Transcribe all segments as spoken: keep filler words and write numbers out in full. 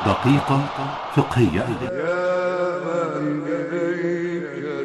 دقيقة فقهية. يا من إليك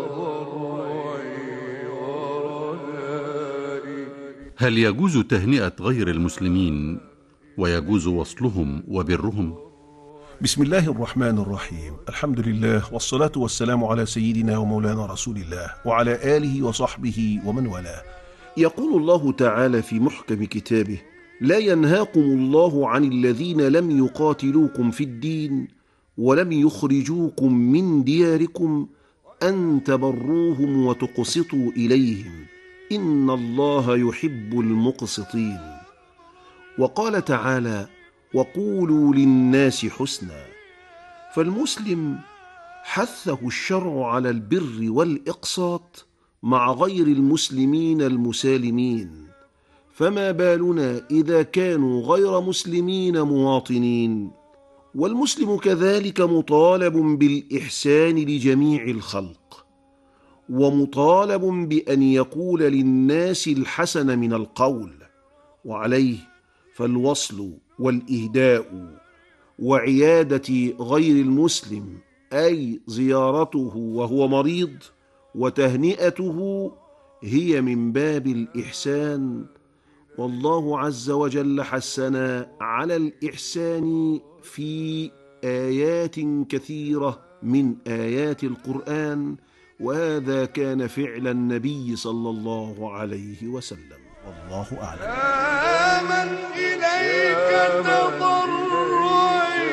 تضرعي ورجائي. هل يجوز تهنئة غير المسلمين ويجوز وصلهم وبرهم؟ بسم الله الرحمن الرحيم. الحمد لله والصلاة والسلام على سيدنا ومولانا رسول الله وعلى آله وصحبه ومن والاه. يقول الله تعالى في محكم كتابه: لا ينهاكم الله عن الذين لم يقاتلوكم في الدين ولم يخرجوكم من دياركم أن تبروهم وتقسطوا إليهم إن الله يحب المقسطين. وقال تعالى: وقولوا للناس حسنا. فالمسلم حثه الشرع على البر والإقساط مع غير المسلمين المسالمين، فما بالنا إذا كانوا غير مسلمين مواطنين. والمسلم كذلك مطالب بالإحسان لجميع الخلق، ومطالب بأن يقول للناس الحسن من القول، وعليه فالوصل والإهداء وعيادة غير المسلم أي زيارته وهو مريض وتهنئته هي من باب الإحسان. والله عز وجل حثنا على الإحسان في آيات كثيرة من آيات القرآن، وهذا كان فعل النبي صلى الله عليه وسلم، والله أعلم. يا من إليك تضرعي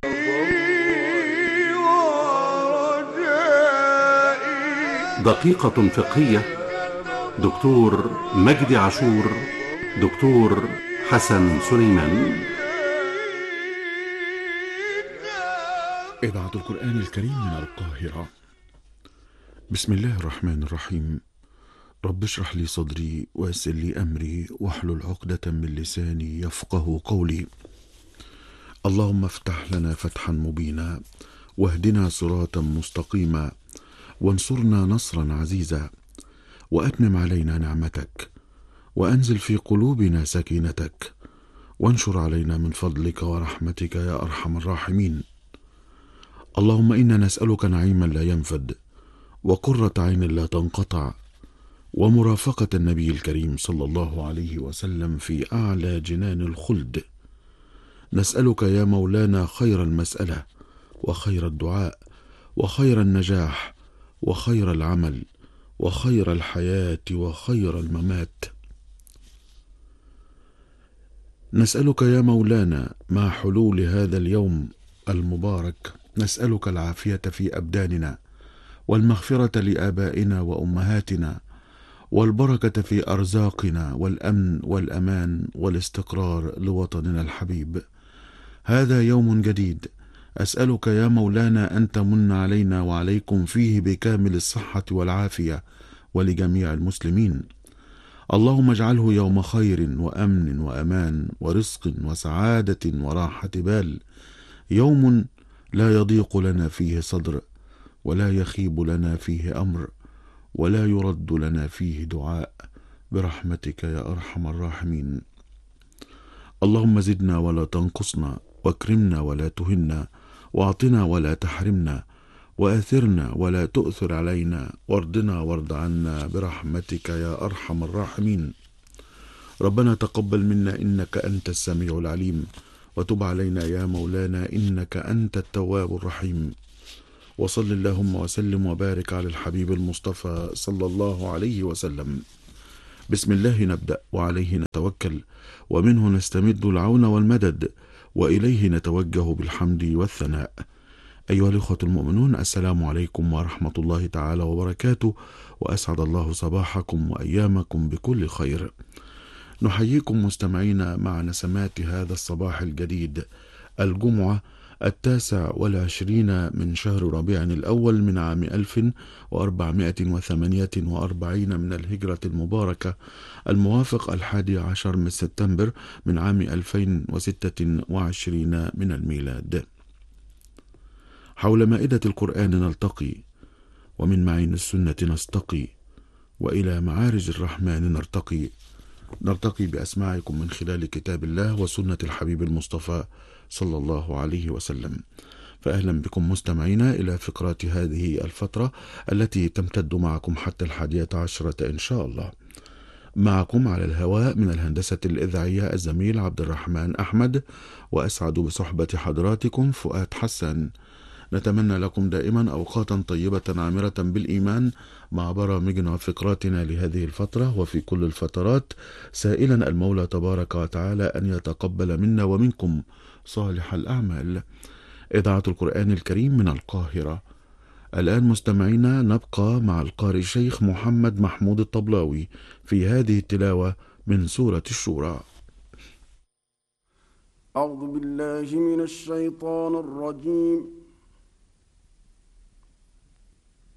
ورجائي. دقيقة فقهية. دكتور مجدي عاشور، دكتور حسن سليمان. إذاعة القرآن الكريم من القاهرة. بسم الله الرحمن الرحيم. رب اشرح لي صدري ويسر لي أمري واحلل عقدة من لساني يفقه قولي. اللهم افتح لنا فتحا مبينا واهدنا صراطا مستقيما وانصرنا نصرا عزيزا وأتمم علينا نعمتك وأنزل في قلوبنا سكينتك وانشر علينا من فضلك ورحمتك يا أرحم الراحمين. اللهم إنا نسألك نعيما لا ينفد وقرة عين لا تنقطع ومرافقة النبي الكريم صلى الله عليه وسلم في أعلى جنان الخلد. نسألك يا مولانا خير المسألة وخير الدعاء وخير النجاح وخير العمل وخير الحياة وخير الممات. نسألك يا مولانا مع حلول هذا اليوم المبارك، نسألك العافية في أبداننا والمغفرة لآبائنا وأمهاتنا والبركة في أرزاقنا والأمن والأمان والاستقرار لوطننا الحبيب. هذا يوم جديد أسألك يا مولانا أن تمن علينا وعليكم فيه بكامل الصحة والعافية ولجميع المسلمين. اللهم اجعله يوم خير وأمن وأمان ورزق وسعادة وراحة بال، يوم لا يضيق لنا فيه صدر ولا يخيب لنا فيه أمر ولا يرد لنا فيه دعاء، برحمتك يا أرحم الراحمين. اللهم زدنا ولا تنقصنا واكرمنا ولا تهنا واعطنا ولا تحرمنا وآثرنا ولا تؤثر علينا وارضنا وارض عنا برحمتك يا أرحم الراحمين. ربنا تقبل منا إنك أنت السميع العليم وتب علينا يا مولانا إنك أنت التواب الرحيم. وصل اللهم وسلم وبارك على الحبيب المصطفى صلى الله عليه وسلم. بسم الله نبدأ وعليه نتوكل ومنه نستمد العون والمدد وإليه نتوجه بالحمد والثناء. أيها الأخوة المؤمنون، السلام عليكم ورحمة الله تعالى وبركاته، وأسعد الله صباحكم وأيامكم بكل خير. نحييكم مستمعين مع نسمات هذا الصباح الجديد، الجمعة التاسع والعشرين من شهر ربيع الأول من عام ألف وأربعمائة وثمانية وأربعين من الهجرة المباركة، الموافق الحادي عشر من سبتمبر من عام ألفين وستة وعشرين من الميلاد. حول مائدة القرآن نلتقي، ومن معين السنة نستقي، وإلى معارج الرحمن نرتقي، نرتقي بأسماعكم من خلال كتاب الله وسنة الحبيب المصطفى صلى الله عليه وسلم. فأهلا بكم مستمعينا إلى فقرات هذه الفترة التي تمتد معكم حتى الحادية عشرة إن شاء الله. معكم على الهواء من الهندسة الإذاعية الزميل عبد الرحمن أحمد، وأسعد بصحبة حضراتكم فؤاد حسن. نتمنى لكم دائما أوقاتا طيبة عامرة بالإيمان مع برامجنا وفقراتنا لهذه الفترة وفي كل الفترات، سائلا المولى تبارك وتعالى أن يتقبل منا ومنكم صالح الأعمال. إذاعة القرآن الكريم من القاهرة. الآن مستمعينا نبقى مع القارئ الشيخ محمد محمود الطبلاوي في هذه التلاوة من سورة الشورى. أعوذ بالله من الشيطان الرجيم.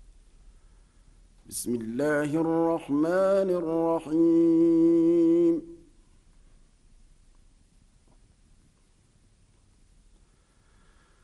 بسم الله الرحمن الرحيم.